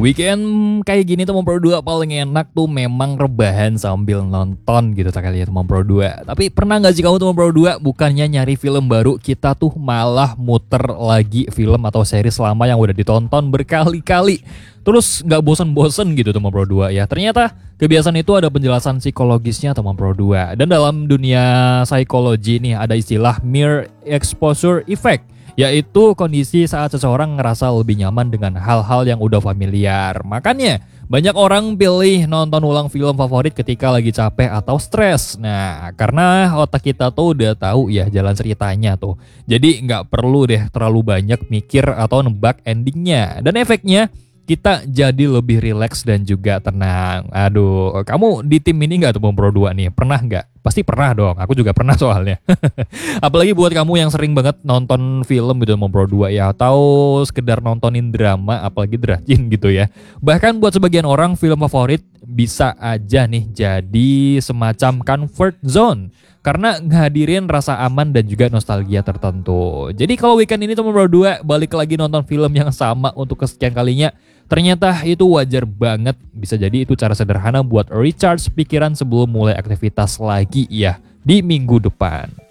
Weekend kayak gini teman Pro 2 paling enak tuh memang rebahan sambil nonton gitu kali ya teman Pro 2. Tapi pernah gak sih kamu teman Pro 2 bukannya nyari film baru, kita tuh malah muter lagi film atau series lama yang udah ditonton berkali-kali. Terus gak bosen-bosen gitu teman Pro 2 ya. Ternyata kebiasaan itu ada penjelasan psikologisnya teman Pro 2. Dan dalam dunia psikologi nih ada istilah mere exposure effect, yaitu kondisi saat seseorang ngerasa lebih nyaman dengan hal-hal yang udah familiar. Makanya banyak orang pilih nonton ulang film favorit ketika lagi capek atau stres. Nah, karena otak kita tuh udah tahu ya jalan ceritanya tuh. Jadi nggak perlu deh terlalu banyak mikir atau nebak endingnya. Dan efeknya kita jadi lebih rileks dan juga tenang. Aduh, kamu di tim ini nggak tuh Pro 2 nih? Pernah nggak? Pasti pernah dong, aku juga pernah soalnya. Apalagi buat kamu yang sering banget nonton film gitu Pro 2 ya, atau sekedar nontonin drama, apalagi drajin gitu ya. Bahkan buat sebagian orang film favorit bisa aja nih jadi semacam comfort zone, karena ngehadirin rasa aman dan juga nostalgia tertentu. Jadi kalau weekend ini teman Pro 2 balik lagi nonton film yang sama untuk kesekian kalinya, ternyata itu wajar banget. Bisa jadi itu cara sederhana buat recharge pikiran sebelum mulai aktivitas lagi ya di minggu depan.